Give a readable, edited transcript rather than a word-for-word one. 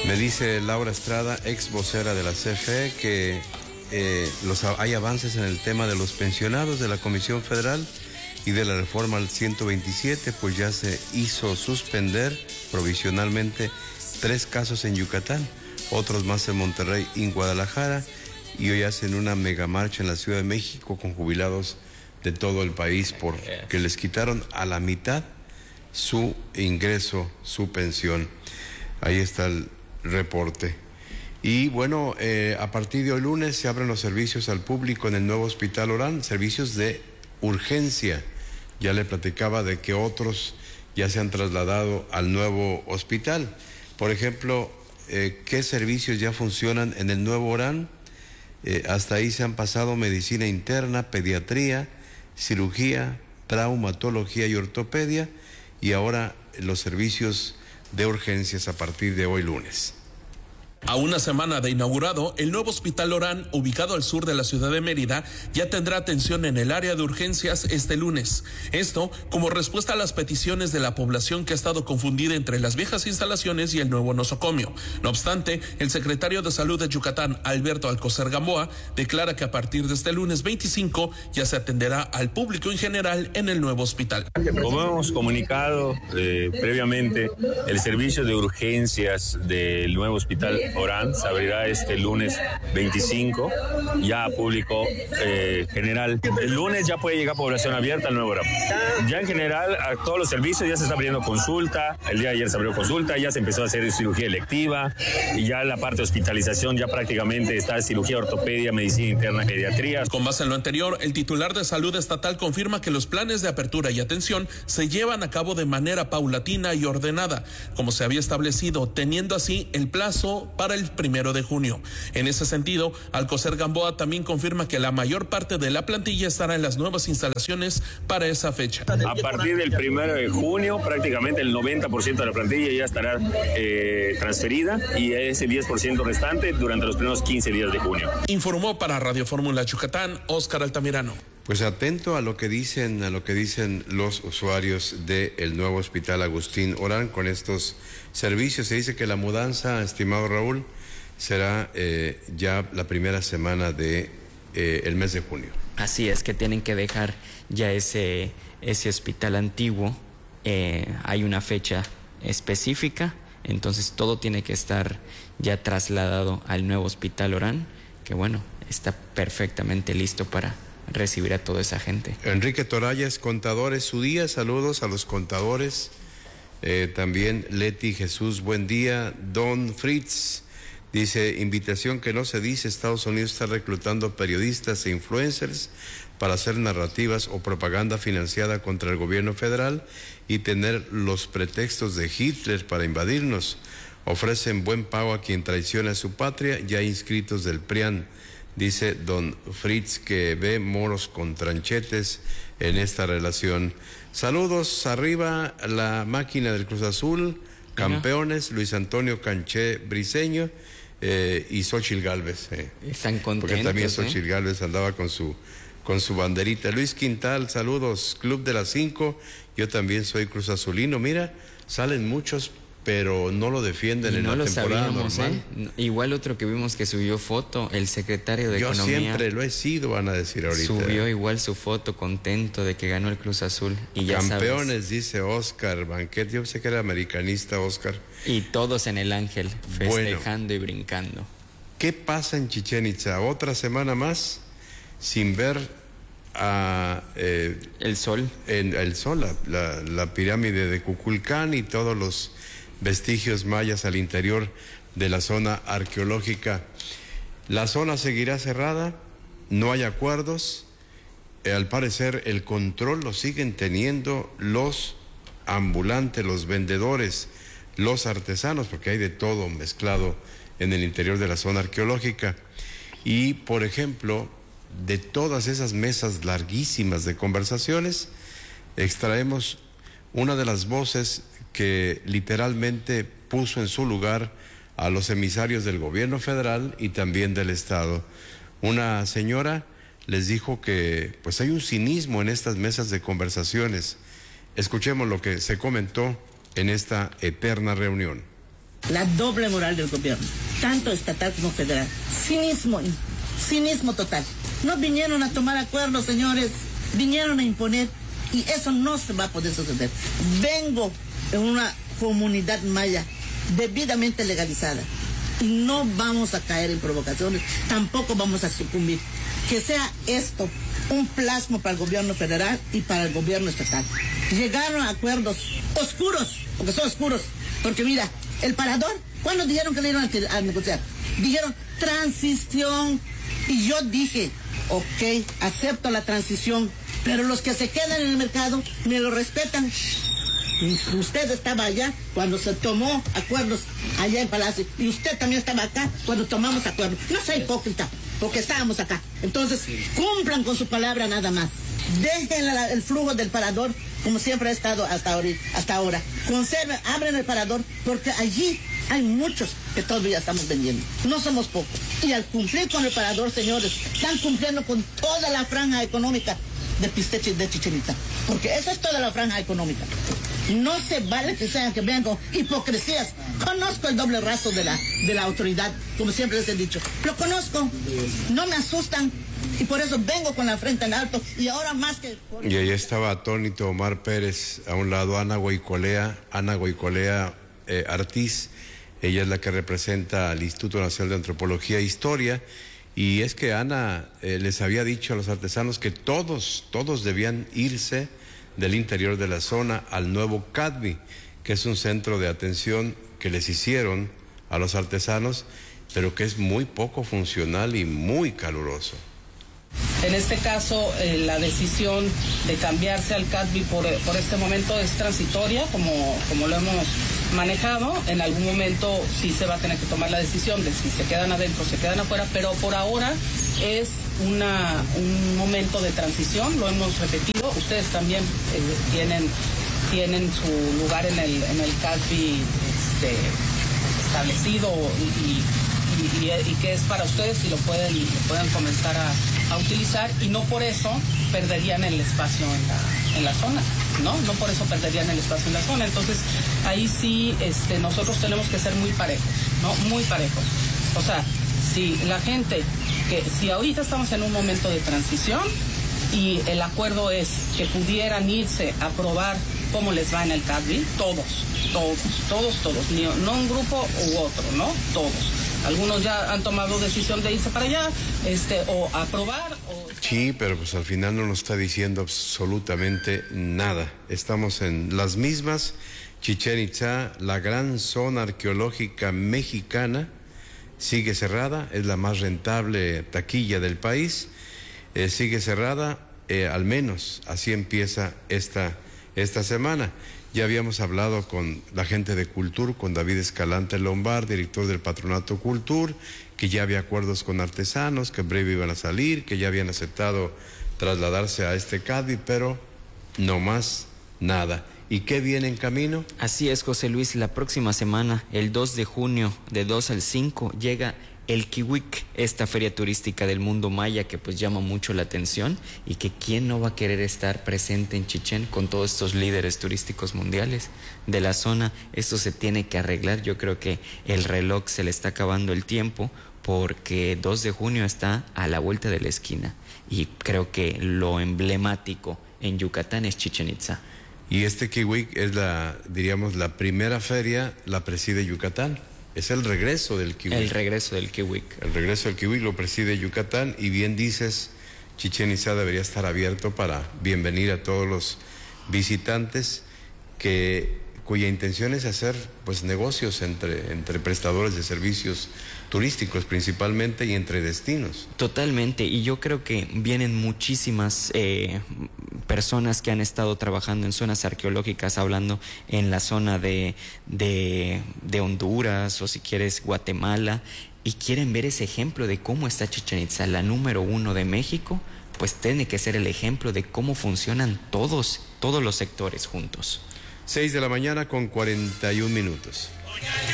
Me dice Laura Estrada, ex vocera de la CFE, que hay avances en el tema de los pensionados de la Comisión Federal y de la reforma al 127, pues ya se hizo suspender provisionalmente 3 casos en Yucatán, otros más en Monterrey y en Guadalajara, y hoy hacen una megamarcha en la Ciudad de México con jubilados de todo el país porque les quitaron a la mitad su ingreso, su pensión. Ahí está el reporte. Y bueno, a partir de hoy lunes se abren los servicios al público en el nuevo Hospital Orán, servicios de urgencia. Ya le platicaba de que otros ya se han trasladado al nuevo hospital. Por ejemplo, ¿qué servicios ya funcionan en el nuevo Orán? Hasta ahí se han pasado medicina interna, pediatría, cirugía, traumatología y ortopedia, y ahora los servicios de urgencias a partir de hoy lunes. A una semana de inaugurado, el nuevo Hospital Orán, ubicado al sur de la ciudad de Mérida, ya tendrá atención en el área de urgencias este lunes. Esto como respuesta a las peticiones de la población que ha estado confundida entre las viejas instalaciones y el nuevo nosocomio. No obstante, el secretario de Salud de Yucatán, Alberto Alcocer Gamboa, declara que a partir de este lunes 25 ya se atenderá al público en general en el nuevo hospital. Como hemos comunicado previamente, el servicio de urgencias del nuevo hospital Orán se abrirá este lunes 25, ya a público general. El lunes ya puede llegar población abierta al nuevo Orán. Ya en general, a todos los servicios ya se está abriendo consulta. El día de ayer se abrió consulta, ya se empezó a hacer cirugía electiva, y ya la parte de hospitalización ya prácticamente está cirugía, ortopedia, medicina interna, pediatría. Con base en lo anterior, el titular de Salud Estatal confirma que los planes de apertura y atención se llevan a cabo de manera paulatina y ordenada, como se había establecido, teniendo así el plazo para el 1 de junio. En ese sentido, Alcocer Gamboa también confirma que la mayor parte de la plantilla estará en las nuevas instalaciones para esa fecha. A partir del 1 de junio, prácticamente el 90% de la plantilla ya estará transferida, y ese 10% restante durante los primeros 15 días de junio. Informó para Radio Fórmula Yucatán, Óscar Altamirano. Pues atento a lo que dicen los usuarios del nuevo Hospital Agustín Orán con estos servicios. Se dice que la mudanza, estimado Raúl, será ya la primera semana de el mes de junio. Así es, que tienen que dejar ya ese hospital antiguo. Hay una fecha específica, entonces todo tiene que estar ya trasladado al nuevo Hospital Orán, que bueno, está perfectamente listo para recibir a toda esa gente. Enrique Torayas, contadores, su día, saludos a los contadores. También Leti Jesús, buen día. Don Fritz dice, invitación que no se dice, Estados Unidos está reclutando periodistas e influencers para hacer narrativas o propaganda financiada contra el gobierno federal y tener los pretextos de Hitler para invadirnos. Ofrecen buen pago a quien traiciona a su patria, ya inscritos del PRIAN. Dice don Fritz que ve moros con tranchetes en esta relación. Saludos, arriba la máquina del Cruz Azul, campeones, Luis Antonio Canché Briseño y Xochitl Gálvez. Están contentos. Porque también Xochitl Gálvez andaba con su banderita. Luis Quintal, saludos, Club de las 5, yo también soy Cruz Azulino. Mira, salen muchos, pero no lo defienden en la temporada normal. Igual otro que vimos que subió foto, el secretario de Economía. Yo siempre lo he sido, van a decir ahorita. Subió igual su foto contento de que ganó el Cruz Azul. Y ya campeones, sabes, dice Oscar Banquet. Yo sé que era americanista, Oscar. Y todos en el Ángel, festejando y brincando. ¿Qué pasa en Chichén Itzá? Otra semana más sin ver el sol. El sol, la pirámide de Kukulcán y todos los vestigios mayas al interior de la zona arqueológica. La zona seguirá cerrada, no hay acuerdos. Al parecer el control lo siguen teniendo los ambulantes, los vendedores, los artesanos, porque hay de todo mezclado en el interior de la zona arqueológica. Y, por ejemplo, de todas esas mesas larguísimas de conversaciones, extraemos una de las voces que literalmente puso en su lugar a los emisarios del gobierno federal y también del estado. Una señora les dijo que pues hay un cinismo en estas mesas de conversaciones. Escuchemos lo que se comentó en esta eterna reunión. La doble moral del gobierno, tanto estatal como federal. Cinismo total. No vinieron a tomar acuerdos, señores, vinieron a imponer, y eso no se va a poder suceder. Vengo en una comunidad maya debidamente legalizada y no vamos a caer en provocaciones, tampoco vamos a sucumbir. Que sea esto un plasmo para el gobierno federal y para el gobierno estatal. Llegaron a acuerdos oscuros, porque son oscuros, porque mira, el parador, ¿cuándo dijeron que le iban a negociar? Dijeron transición, y yo dije, ok, acepto la transición, pero los que se quedan en el mercado me lo respetan. Usted estaba allá cuando se tomó acuerdos allá en Palacio, y usted también estaba acá cuando tomamos acuerdos. No sea hipócrita, porque estábamos acá. Entonces, cumplan con su palabra nada más. Dejen el flujo del parador como siempre ha estado hasta ahora. Conserven, abren el parador, porque allí hay muchos que todavía estamos vendiendo. No somos pocos. Y al cumplir con el parador, señores, están cumpliendo con toda la franja económica de Pisteche y de Chichén Itzá, porque esa es toda la franja económica. No se vale que vean con hipocresías. Conozco el doble raso de la autoridad, como siempre les he dicho. Lo conozco, no me asustan, y por eso vengo con la frente en alto, y ahora más que... Y allá estaba atónito Omar Pérez, a un lado Ana Goicolea Artiz. Ella es la que representa al Instituto Nacional de Antropología e Historia. Y es que Ana les había dicho a los artesanos que todos debían irse del interior de la zona al nuevo CADVI, que es un centro de atención que les hicieron a los artesanos, pero que es muy poco funcional y muy caluroso. En este caso, la decisión de cambiarse al CADVI por este momento es transitoria, como lo hemos manejado. En algún momento sí se va a tener que tomar la decisión de si se quedan adentro o se quedan afuera, pero por ahora es un momento de transición, lo hemos repetido. Ustedes también tienen su lugar en el CADVI establecido y que es para ustedes, y lo pueden comenzar a utilizar, y no por eso perderían el espacio en la zona, ¿no? No por eso perderían el espacio en la zona. Entonces, ahí sí nosotros tenemos que ser muy parejos, ¿no? Muy parejos. O sea, si ahorita estamos en un momento de transición y el acuerdo es que pudieran irse a probar cómo les va en el CADVI, todos, no un grupo u otro, ¿no? Todos. Algunos ya han tomado decisión de irse para allá, o a probar. Sí, pero pues al final no nos está diciendo absolutamente nada. Estamos en las mismas. Chichén Itzá, la gran zona arqueológica mexicana, sigue cerrada, es la más rentable taquilla del país, sigue cerrada, al menos así empieza esta semana. Ya habíamos hablado con la gente de Cultur, con David Escalante Lombard, director del Patronato Cultur, que ya había acuerdos con artesanos, que en breve iban a salir, que ya habían aceptado trasladarse a este CADVI, pero no más nada. ¿Y qué viene en camino? Así es, José Luis, la próxima semana, el 2 de junio, de 2 al 5, llega el Kiwik, esta feria turística del mundo maya que pues llama mucho la atención, y que quién no va a querer estar presente en Chichén con todos estos líderes turísticos mundiales de la zona. Esto se tiene que arreglar. Yo creo que el reloj se le está acabando el tiempo, porque 2 de junio está a la vuelta de la esquina, y creo que lo emblemático en Yucatán es Chichén Itzá. Y este Kiwik es la primera feria, la preside Yucatán. Es el regreso del Kiwik. El regreso del Kiwik. El regreso del Kiwik lo preside Yucatán, y bien dices, Chichén Itzá debería estar abierto para bienvenir a todos los visitantes cuya intención es hacer pues negocios entre prestadores de servicios turísticos principalmente, y entre destinos. Totalmente, y yo creo que vienen muchísimas personas que han estado trabajando en zonas arqueológicas, hablando en la zona de Honduras, o si quieres Guatemala, y quieren ver ese ejemplo de cómo está Chichén Itzá, la número 1 de México. Pues tiene que ser el ejemplo de cómo funcionan todos los sectores juntos. 6 de la mañana con 41 minutos.